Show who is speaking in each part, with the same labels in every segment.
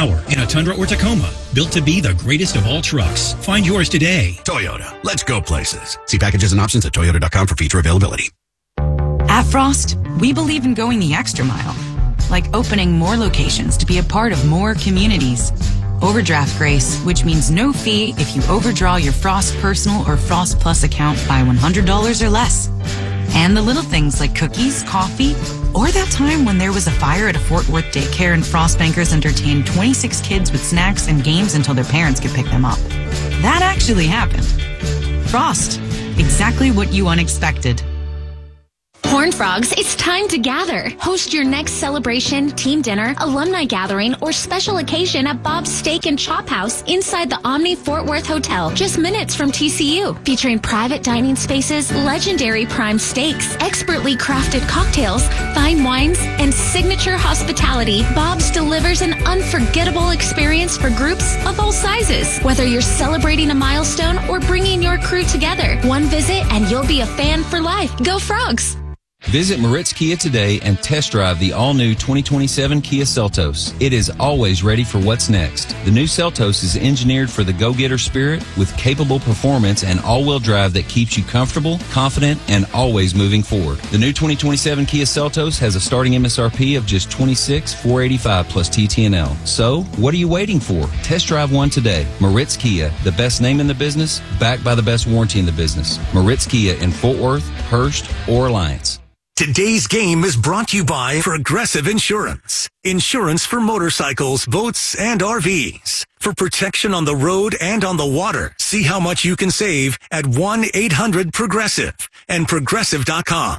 Speaker 1: power in a Tundra or Tacoma. Built to be the greatest of all trucks. Find yours today.
Speaker 2: Toyota. Let's go places. See packages and options at toyota.com for feature availability.
Speaker 3: At Frost, we believe in going the extra mile. Like opening more locations to be a part of more communities. Overdraft grace, which means no fee if you overdraw your Frost Personal or Frost Plus account by $100 or less. And the little things like cookies, coffee, or that time when there was a fire at a Fort Worth daycare and Frost bankers entertained 26 kids with snacks and games until their parents could pick them up. That actually happened. Frost, exactly what you unexpected.
Speaker 4: Horned Frogs, it's time to gather. Host your next celebration, team dinner, alumni gathering, or special occasion at Bob's Steak and Chop House inside the Omni Fort Worth Hotel, just minutes from TCU. Featuring private dining spaces, legendary prime steaks, expertly crafted cocktails, fine wines, and signature hospitality, Bob's delivers an unforgettable experience for groups of all sizes. Whether you're celebrating a milestone or bringing your crew together, one visit and you'll be a fan for life. Go Frogs!
Speaker 5: Visit Moritz Kia today and test drive the all-new 2027 Kia Seltos. It is always ready for what's next. The new Seltos is engineered for the go-getter spirit with capable performance and all-wheel drive that keeps you comfortable, confident, and always moving forward. The new 2027 Kia Seltos has a starting MSRP of just $26,485 plus TTNL. So, what are you waiting for? Test drive one today. Moritz Kia, the best name in the business, backed by the best warranty in the business. Moritz Kia in Fort Worth, Hurst, or Alliance.
Speaker 2: Today's game is brought to you by Progressive Insurance. Insurance for motorcycles, boats, and RVs. For protection on the road and on the water, see how much you can save at 1-800-PROGRESSIVE and Progressive.com.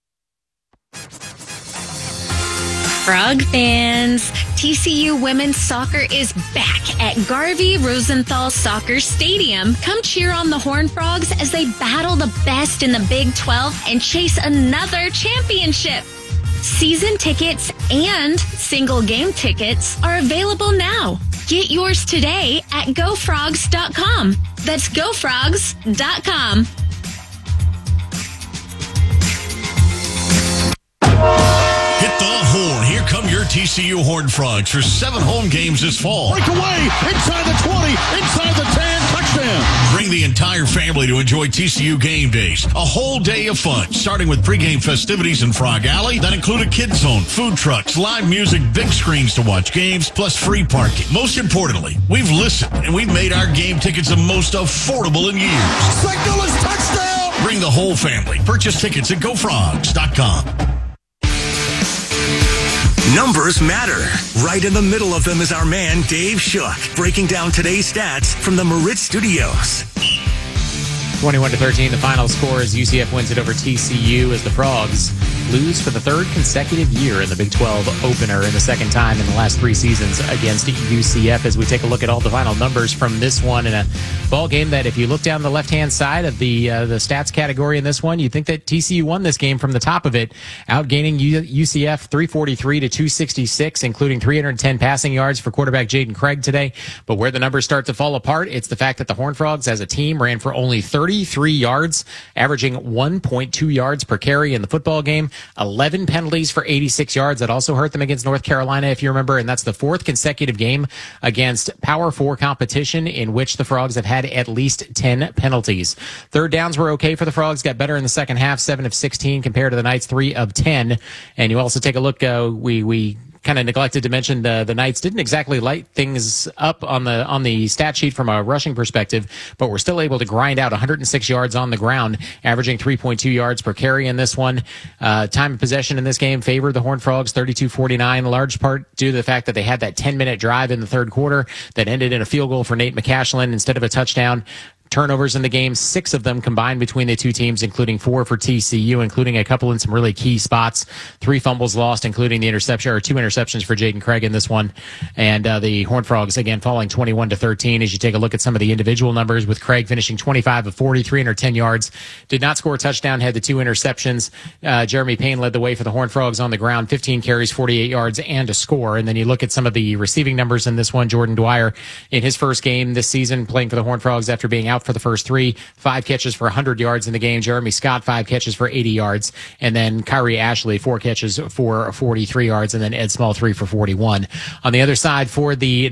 Speaker 4: Frog fans, TCU women's soccer is back at Garvey Rosenthal Soccer Stadium. Come cheer on the Horned Frogs as they battle the best in the Big 12 and chase another championship. Season tickets and single game tickets are available now. Get yours today at GoFrogs.com. That's GoFrogs.com.
Speaker 6: Hit the horn. Here come your TCU Horned Frogs for 7 home games this fall.
Speaker 7: Breakaway, inside the 20, inside the 10, touchdown.
Speaker 6: Bring the entire family to enjoy TCU game days. A whole day of fun, starting with pregame festivities in Frog Alley that include a kids zone, food trucks, live music, big screens to watch games, plus free parking. Most importantly, we've listened and we've made our game tickets the most affordable in years.
Speaker 7: Signal is touchdown.
Speaker 6: Bring the whole family. Purchase tickets at GoFrogs.com.
Speaker 2: Numbers matter. Right in the middle of them is our man, Dave Shook, breaking down today's stats from the Moritz Studios.
Speaker 8: 21-13, the final score is UCF wins it over TCU as the Frogs lose for the third consecutive year in the Big 12 opener and the second time in the last 3 seasons against UCF. As we take a look at all the final numbers from this one in a ball game that if you look down the left-hand side of the stats category in this one, you think that TCU won this game from the top of it, outgaining UCF 343 to 266, including 310 passing yards for quarterback Jaden Craig today. But where the numbers start to fall apart, it's the fact that the Horned Frogs as a team ran for only 33 yards, averaging 1.2 yards per carry in the football game. 11 penalties for 86 yards. That also hurt them against North Carolina, if you remember, and that's the 4th consecutive game against Power 4 competition in which the Frogs have had at least 10 penalties. Third downs were okay for the Frogs, got better in the second half, 7 of 16 compared to the Knights, 3 of 10. And you also take a look, we kind of neglected to mention the Knights didn't exactly light things up on the stat sheet from a rushing perspective, but were still able to grind out 106 yards on the ground, averaging 3.2 yards per carry in this one. Time of possession in this game favored the Horned Frogs 32-49, large part due to the fact that they had that 10-minute drive in the third quarter that ended in a field goal for Nate McCashlin instead of a touchdown. Turnovers in the game, 6 of them combined between the two teams, including 4 for TCU, including a couple in some really key spots. 3 fumbles lost, including the interception, or 2 interceptions for Jaden Craig in this one. And the Horned Frogs, again, falling 21-13 as you take a look at some of the individual numbers, with Craig finishing 25 of 40, 310 yards. Did not score a touchdown, had the 2 interceptions. Jeremy Payne led the way for the Horned Frogs on the ground, 15 carries, 48 yards, and a score. And then you look at some of the receiving numbers in this one. Jordan Dwyer, in his first game this season, playing for the Horned Frogs after being out for the first 3, 5 catches for 100 yards in the game. Jeremy Scott, 5 catches for 80 yards. And then Kyrie Ashley, 4 catches for 43 yards. And then Ed Small, 3 for 41. On the other side for the